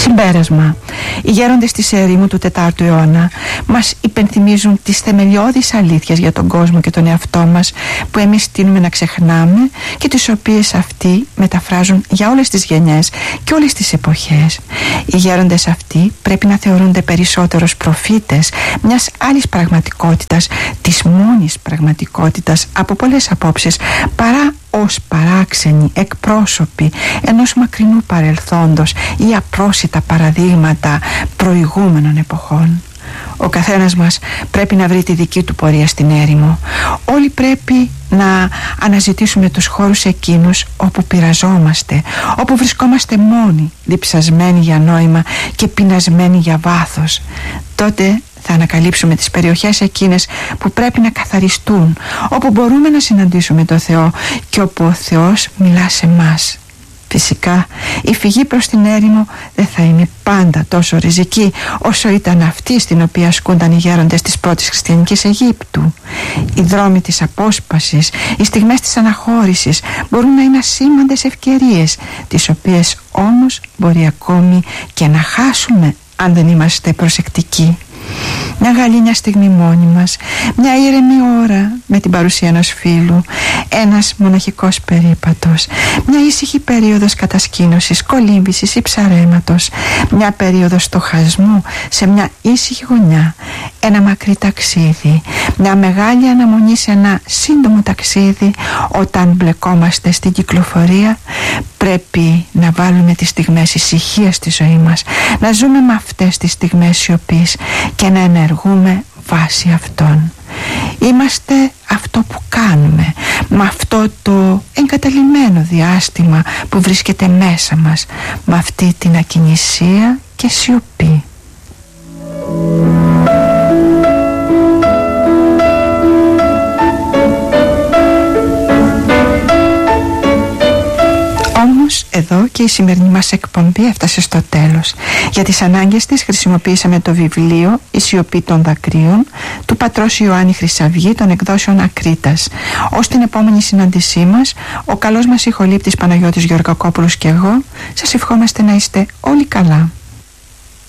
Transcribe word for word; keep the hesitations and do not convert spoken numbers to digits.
Συμπέρασμα. Οι γέροντες της ερήμου του τετάρτου αιώνα μας υπενθυμίζουν τις θεμελιώδεις αλήθειες για τον κόσμο και τον εαυτό μας που εμείς τείνουμε να ξεχνάμε και τις οποίες αυτοί μεταφράζουν για όλες τις γενιές και όλες τις εποχές. Οι γέροντες αυτοί πρέπει να θεωρούνται περισσότερος προφήτες μιας άλλης πραγματικότητας, της μόνης πραγματικότητας από πολλές απόψεις, παρά ως παράξενοι εκπρόσωποι ενός μακρινού παρελθόντος ή απρόσιτα παραδείγματα προηγούμενων εποχών. Ο καθένας μας πρέπει να βρει τη δική του πορεία στην έρημο. Όλοι πρέπει να αναζητήσουμε τους χώρους εκείνους όπου πειραζόμαστε, όπου βρισκόμαστε μόνοι, διψασμένοι για νόημα και πεινασμένοι για βάθος. Τότε θα ανακαλύψουμε τις περιοχές εκείνες που πρέπει να καθαριστούν, όπου μπορούμε να συναντήσουμε τον Θεό και όπου ο Θεός μιλά σε μας. Φυσικά η φυγή προς την έρημο δεν θα είναι πάντα τόσο ριζική όσο ήταν αυτή στην οποία ασκούνταν οι γέροντες της πρώτης χριστιανικής Αιγύπτου. Οι δρόμοι της απόσπασης, οι στιγμές της αναχώρησης μπορούν να είναι ασήμαντες ευκαιρίες, τις οποίες όμως μπορεί ακόμη και να χάσουμε αν δεν είμαστε προσεκτικοί. Μια γαλήνια στιγμή μόνοι μας, μια ήρεμη ώρα με την παρουσία ενός φίλου, ένας μοναχικός περίπατος, μια ήσυχη περίοδος κατασκήνωσης, κολύμβησης ή ψαρέματος, μια περίοδος στοχασμού σε μια ήσυχη γωνιά, ένα μακρύ ταξίδι, μια μεγάλη αναμονή σε ένα σύντομο ταξίδι. Όταν μπλεκόμαστε στην κυκλοφορία πρέπει να βάλουμε τις στιγμές ησυχίας στη ζωή μας, να ζούμε με αυτές τις στιγμές σιωπής και να ενεργούμε βάσει αυτών. Είμαστε αυτό που κάνουμε, με αυτό το εγκαταλειμμένο διάστημα που βρίσκεται μέσα μας, με αυτή την ακινησία και σιωπή. Όμως εδώ και η σημερινή μας εκπομπή έφτασε στο τέλος. Για τις ανάγκες της χρησιμοποίησαμε το βιβλίο «Η σιωπή των δακρύων» του πατρός Ιωάννη Χρυσαυγή των εκδόσεων Ακρίτας. Ως την επόμενη συνάντησή μας, ο καλός μας ηχολήπτης Παναγιώτης Γεωργακόπουλος και εγώ σας ευχόμαστε να είστε όλοι καλά.